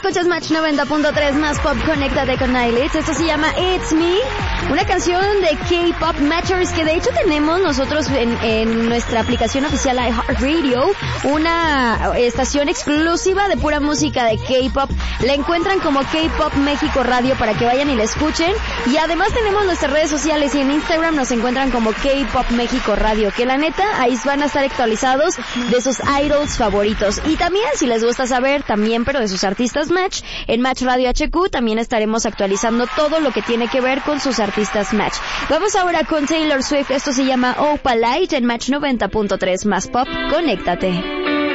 escuchas Match 90.3 más pop, conéctate con Nailit. Esto se llama It's Me, una canción de K-Pop Matchers que de hecho tenemos nosotros en nuestra aplicación oficial iHeartRadio, una estación exclusiva de pura música de K-Pop. La encuentran como K-Pop México Radio para que vayan y la escuchen. Y además tenemos nuestras redes sociales y en Instagram nos encuentran como K-Pop México Radio, que la neta ahí van a estar actualizados de sus idols favoritos. Y también si les gusta saber también, pero de sus artistas Match, en Match Radio HQ también estaremos actualizando todo lo que tiene que ver con sus artistas Match. Vamos ahora con Taylor Swift, esto se llama Opalite en Match 90.3 más pop, conéctate.